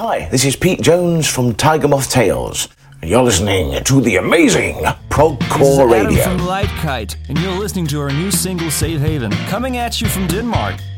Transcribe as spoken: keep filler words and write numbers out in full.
Hi, this is Pete Jones from Tiger Moth Tales, and you're listening to the amazing Progcore Radio. This is Adam from Lightkite, and you're listening to our new single, Safe Haven, coming at you from Denmark.